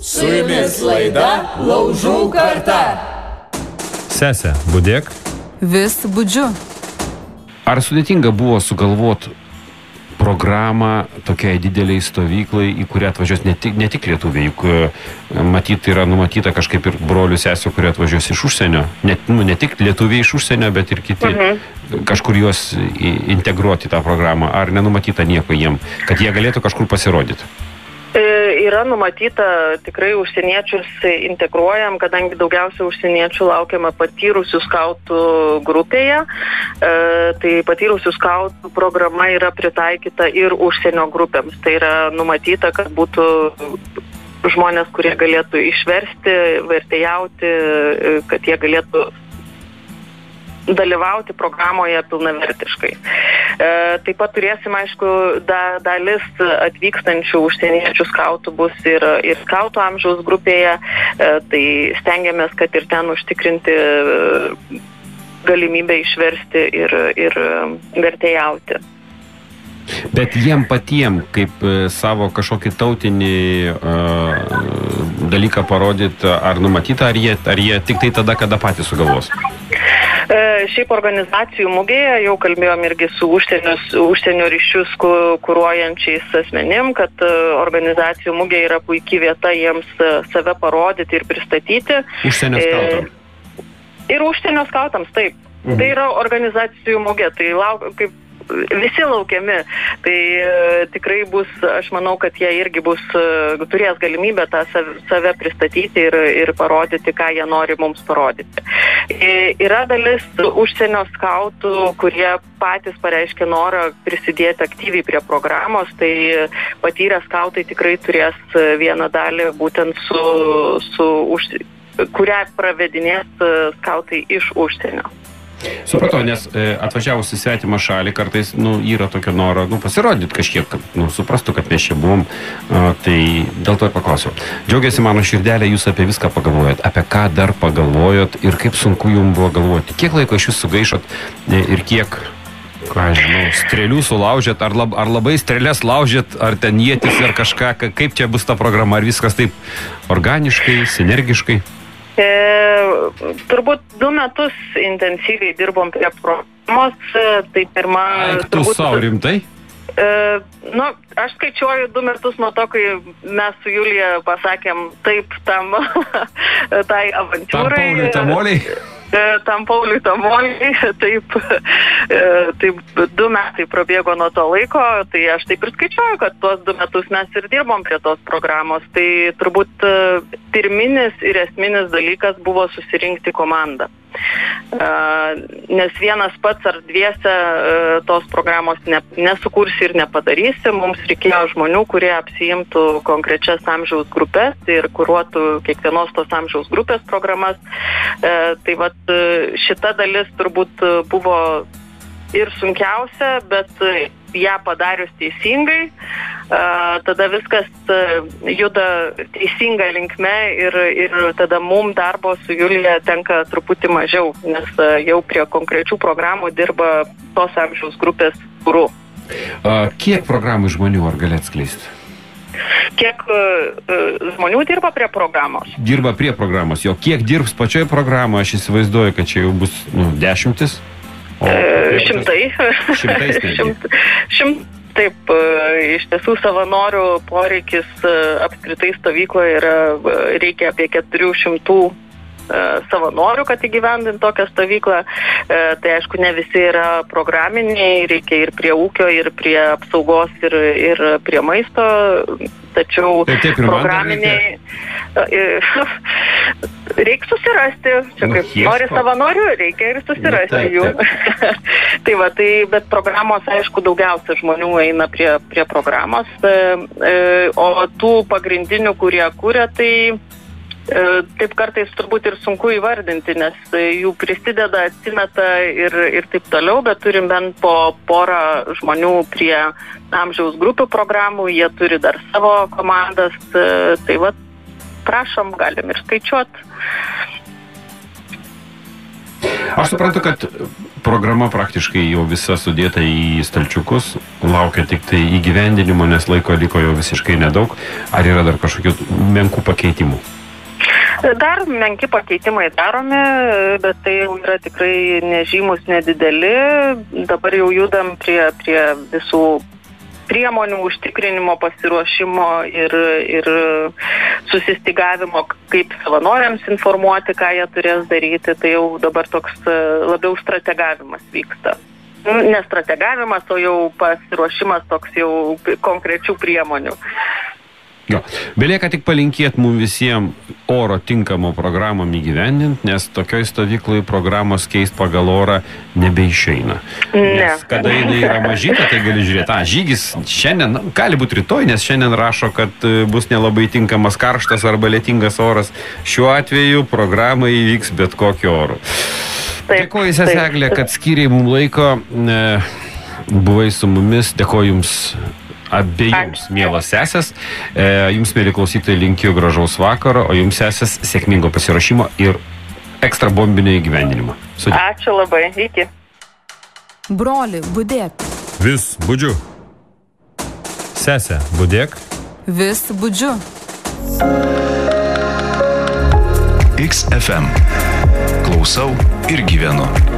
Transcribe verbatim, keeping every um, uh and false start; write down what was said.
Su jumis laida Laužų karta. Sese, budėk. Vis budžiu. Ar sudėtinga buvo sugalvoti programą tokiai dideliai stovyklai, į kurią atvažiuos ne tik, ne tik lietuviai, juk matyt yra numatyta kažkaip ir brolių sesių, kurie atvažiuos iš užsienio, ne, nu, ne tik lietuviai iš užsienio, bet ir kiti, mhm. kažkur juos integruoti tą programą, ar nenumatyta nieko jiem, kad jie galėtų kažkur pasirodyti? Yra numatyta, tikrai užsieniečius integruojam, kadangi daugiausia užsieniečių laukiama patyrusių skautų grupėje. E, tai patyrusių skautų programa yra pritaikyta ir užsienio grupėms. Tai yra numatyta, kad būtų žmonės, kurie galėtų išversti, vertėjauti, kad jie galėtų dalyvauti programoje pilnavertiškai. E, taip pat turėsim, aišku, da, dalis atvykstančių užsieniečių skautų bus ir, ir skautų amžiaus grupėje, e, tai stengiamės, kad ir ten užtikrinti galimybę išversti ir, ir vertėjauti. Bet jiem patiem, kaip savo kažkokį tautinį uh, dalyką parodyti, ar numatyta, ar jie, ar jie tik tai tada, kada patys sugalvos? E, šiaip organizacijų mugėje jau kalbėjom irgi su užsienio, užsienio ryšius kuruojančiais asmenim, kad organizacijų mugė yra puikia vieta jiems save parodyti ir pristatyti. Užsienio skautams? E, ir užsienio skautams, taip. Mhm. Tai yra organizacijų mugė, tai lauk, kaip visi laukiami, tai e, tikrai bus, aš manau, kad jie irgi bus, e, turės galimybę tą save, save pristatyti ir, ir parodyti, ką jie nori mums parodyti. E, yra dalis užsienio skautų, kurie patys pareiškia norą prisidėti aktyviai prie programos, tai patyrę skautai tikrai turės vieną dalį būtent su, su už, kurią pravedinės skautai iš užsienio. Supratau, nes e, atvažiavus į svetimą šalį kartais, nu, yra tokio noro, nu, pasirodyti kažkiek, kad, nu, suprastų, kad mes čia buvom, a, tai dėl to ir paklausiau. Džiaugiasi mano širdelė, jūs apie viską pagalvojot, apie ką dar pagalvojot ir kaip sunku jums buvo galvoti. Kiek laiko iš jūs sugaišot e, ir kiek, ką žinau, strėlių sulaužėt, ar, lab, ar labai strėlės laužėt, ar ten ietis, ar kažką, kaip čia bus ta programa, ar viskas taip organiškai, sinergiškai? E, turbūt du metus intensyviai dirbom prie programos, tai pirma... Ai, tu turbūt, savo rimtai? E, nu, aš skaičiuoju du metus nuo to, kai mes su Julija pasakėm taip tam tai avantūrai. Tam Pauliui Tamoliai? Tam Pauliui Tamoliai, taip, taip du metai prabėgo nuo to laiko, tai aš taip ir skaičiuoju, kad tuos du metus mes ir dirbom prie tos programos. Tai turbūt pirminis ir esminis dalykas buvo susirinkti komandą. Nes vienas pats ar dviese tos programos ne, nesukursi ir nepadarysi. Mums reikėjo žmonių, kurie apsiimtų konkrečias amžiaus grupės ir kuruotų kiekvienos tos amžiaus grupės programas. Tai vat šita dalis turbūt buvo ir sunkiausia, bet ją padarius teisingai, tada viskas juda teisinga linkme ir, ir tada mum darbo su Julija tenka truputį mažiau, nes jau prie konkrečių programų dirba tos amžiaus grupės guru. Kiek programų žmonių ar gali atskleisti? Kiek uh, žmonių dirba prie programos? Dirba prie programos. Jo, kiek dirbs pačioje programoje, aš įsivaizduoju, kad čia jau bus nu, dešimtis. O, e, šimtai. Šimtais Šimt, šimt, taip, iš tiesų savanorių poreikis apskritai stovykloje yra, reikia apie keturių šimtų savanorių, kad įgyvendint tokią stovyklą. E, tai aišku, ne visi yra programiniai, reikia ir prie ūkio, ir prie apsaugos, ir, ir prie maisto, tačiau tai taip, programiniai reikia susirasti. Čia kaip nu, nori savanorių, reikia ir susirasti nu, jų. Tai va, tai, bet programos, aišku, daugiausia žmonių eina prie, prie programos, e, e, o tų pagrindinių, kurie kuria, tai taip kartais turbūt ir sunku įvardinti, nes jų prisideda, atsimeta ir, ir taip toliau, bet turim bent po porą žmonių prie amžiaus grupių programų, jie turi dar savo komandas, tai va, prašom, galim ir skaičiuoti. Aš suprantu, kad programa praktiškai jau visa sudėta į stalčiukus, laukia tik tai įgyvendinimo, nes laiko liko jau visiškai nedaug. Ar yra dar kažkokių menkų pakeitimų? Dar menki pakeitimai daromi, bet tai jau yra tikrai nežymus, nedideli. Dabar jau judam prie, prie visų priemonių užtikrinimo, pasiruošimo ir, ir susistygavimo, kaip savanoriams informuoti, ką jie turės daryti. Tai jau dabar toks labiau strategavimas vyksta. Ne strategavimas, o jau pasiruošimas toks jau konkrečių priemonių. Jo. Belieka tik palinkėti mums visiems oro tinkamo programom įgyvendint, nes tokioj stovyklai programos keist pagal orą nebeišeina. Ne. Nes kada jinai yra mažyta, tai gali žiūrėti, a, žygis šiandien, gali būti rytoj, nes šiandien rašo, kad bus nelabai tinkamas karštas arba lietingas oras. Šiuo atveju programa įvyks bet kokiu oru. Dėkoju, Seseglė, kad skyrei mums laiko, buvai su mumis, dėkoju Jums abiejoms, mielos sesės. E, jums, mėly klausytojai, linkiu gražaus vakaro, o Jums, sesės, sėkmingo pasirašymo ir ekstra bombinio įgyvendinimo. Sudė. Ačiū labai, iki. Broli, budėk. Vis budžiu. Sesė, budėk. Vis budžiu. X F M. Klausau ir gyvenu.